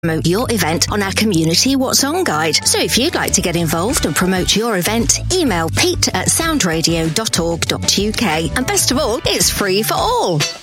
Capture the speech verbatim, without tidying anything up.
promote your event on our community What's On guide. So if you'd like to get involved and promote your event, email pete at soundradio dot org dot uk. And best of all, it's free for all.